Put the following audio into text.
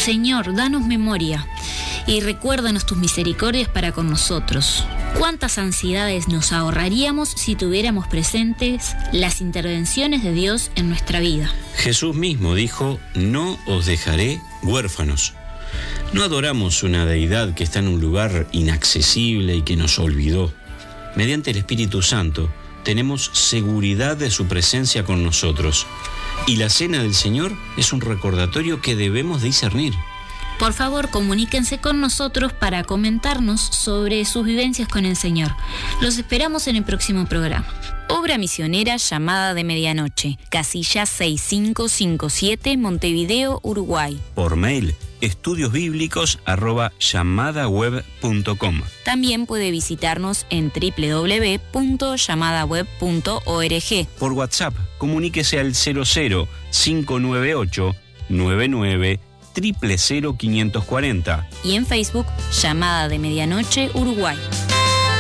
Señor, danos memoria y recuérdanos tus misericordias para con nosotros. ¿Cuántas ansiedades nos ahorraríamos si tuviéramos presentes las intervenciones de Dios en nuestra vida? Jesús mismo dijo: no os dejaré huérfanos. No adoramos una deidad que está en un lugar inaccesible y que nos olvidó. Mediante el Espíritu Santo tenemos seguridad de su presencia con nosotros. Y la cena del Señor es un recordatorio que debemos discernir. Por favor, comuníquense con nosotros para comentarnos sobre sus vivencias con el Señor. Los esperamos en el próximo programa. Obra misionera Llamada de Medianoche, casilla 6557, Montevideo, Uruguay. Por mail, estudiosbiblicos@llamadaweb.com. También puede visitarnos en www.llamadaweb.org. Por WhatsApp, comuníquese al 00 598 99 00540. Y en Facebook, Llamada de Medianoche, Uruguay.